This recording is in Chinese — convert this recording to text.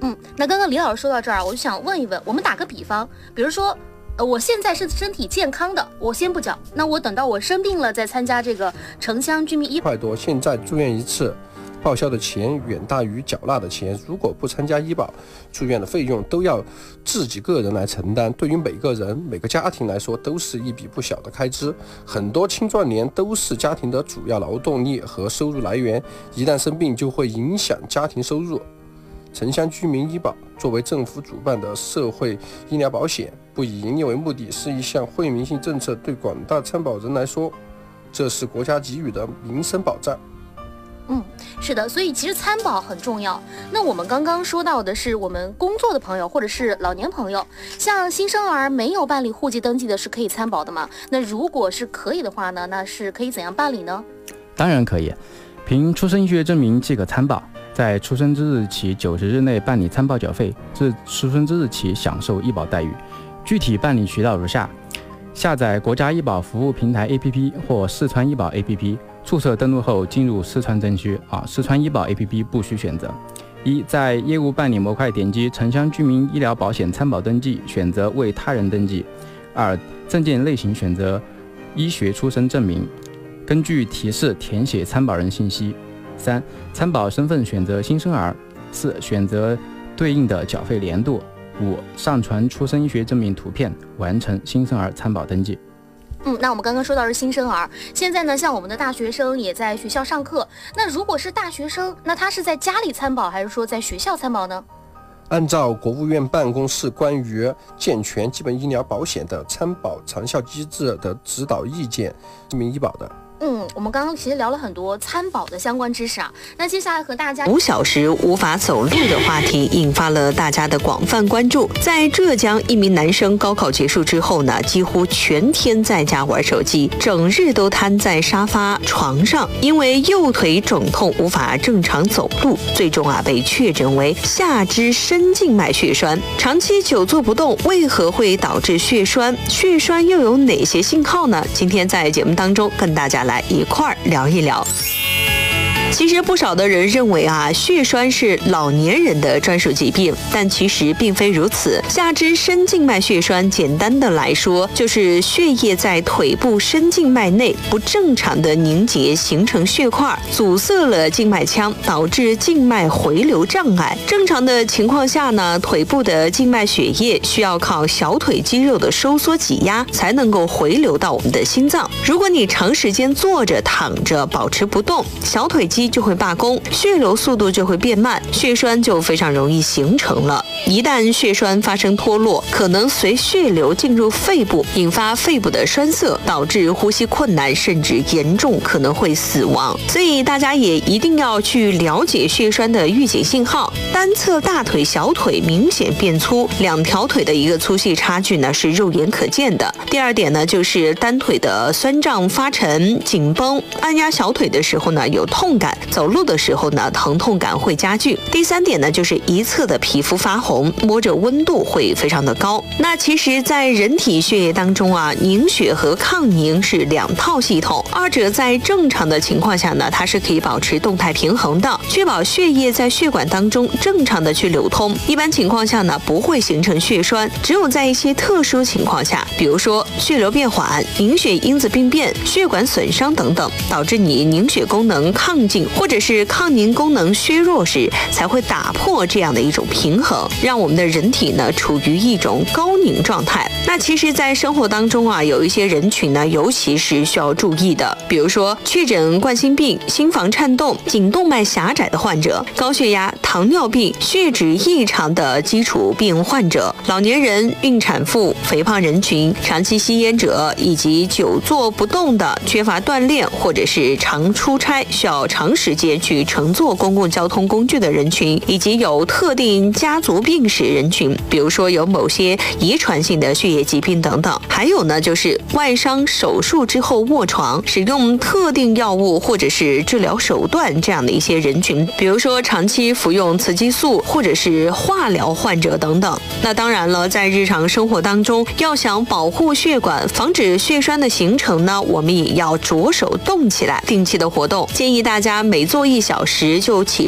那刚刚李老师说到这儿，我就想问一问，我们打个比方，比如说，我现在是身体健康的，我先不缴，那我等到我生病了再参加这个城乡居民医块多，现在住院一次报销的钱远大于缴纳的钱，如果不参加医保，住院的费用都要自己个人来承担，对于每个人每个家庭来说都是一笔不小的开支。很多青壮年都是家庭的主要劳动力和收入来源，一旦生病就会影响家庭收入。城乡居民医保作为政府主办的社会医疗保险，不以营利为目的，是一项惠民性政策，对广大参保人来说，这是国家给予的民生保障。 是的，所以其实参保很重要。那我们刚刚说到的是我们工作的朋友或者是老年朋友，像新生儿没有办理户籍登记的是可以参保的吗？那如果是可以的话呢，那是可以怎样办理呢？ 当然可以，凭出生医学证明即可参保，在出生之日起90日内办理参保缴费，自出生之日起享受医保待遇。具体办理渠道如下：下载国家医保服务平台 APP 或四川医保 APP， 注册登录后进入四川证区四川医保 APP 不需选择。一，在业务办理模块点击城乡居民医疗保险参保登记，选择为他人登记。二，证件类型选择医学出生证明，根据提示填写参保人信息。三，参保身份选择新生儿。四，选择对应的缴费年度。五，上传出生医学证明图片，完成新生儿参保登记。 那我们刚刚说到是新生儿，现在呢，像我们的大学生也在学校上课。那如果是大学生，那他是在家里参保，还是说在学校参保呢？ 按照国务院办公室关于健全基本医疗保险的参保长效机制的指导意见，居民医保的。 我们刚刚其实聊了很多参保的相关知识啊。那接下来和大家 5小时无法走路的话题引发了大家的广泛关注。在浙江，一名男生高考结束之后呢，几乎全天在家玩手机，整日都瘫在沙发床上，因为右腿肿痛无法正常走路，最终被确诊为下肢深静脉血栓。长期久坐不动为何会导致血栓？血栓又有哪些信号呢？今天在节目当中跟大家来一块儿聊一聊。其实不少的人认为血栓是老年人的专属疾病，但其实并非如此。下肢深静脉血栓简单的来说，就是血液在腿部深静脉内不正常的凝结，形成血块，阻塞了静脉腔，导致静脉回流障碍。正常的情况下呢，腿部的静脉血液需要靠小腿肌肉的收缩挤压才能够回流到我们的心脏。如果你长时间坐着躺着保持不动，小腿肌就会罢工，血流速度就会变慢，血栓就非常容易形成了。一旦血栓发生脱落，可能随血流进入肺部，引发肺部的栓塞，导致呼吸困难，甚至严重可能会死亡。所以大家也一定要去了解血栓的预警信号。单侧大腿、小腿明显变粗，两条腿的一个粗细差距呢是肉眼可见的。第二点呢，就是单腿的酸胀、发沉、紧绷，按压小腿的时候呢有痛感，走路的时候呢疼痛感会加剧。第三点呢，就是一侧的皮肤发红，摸着温度会非常的高。那其实在人体血液当中凝血和抗凝是两套系统，二者在正常的情况下呢，它是可以保持动态平衡的，确保血液在血管当中正常的去流通。一般情况下呢不会形成血栓，只有在一些特殊情况下，比如说血流变缓、凝血因子病变、血管损伤等等，导致你凝血功能亢进或者是抗凝功能削弱时，才会打破这样的一种平衡，让我们的人体呢处于一种高凝状态。那其实在生活当中有一些人群呢尤其是需要注意的，比如说确诊冠心病、心房颤动、颈动脉狭窄的患者，高血压、糖尿病、血脂异常的基础病患者，老年人、孕产妇、肥胖人群、长期吸烟者，以及久坐不动的、缺乏锻炼或者是常出差需要长时间去乘坐公共交通工具的人群，以及有特定家族病史人群，比如说有某些遗传性的血液疾病等等。还有呢，就是外伤手术之后卧床，使用特定药物或者是治疗手段这样的一些人群，比如说长期服用雌激素或者是化疗患者等等。那当然了，在日常生活当中，要想保护血管，防止血栓的形成呢，我们也要着手动起来，定期的活动。建议大家每做1小时就起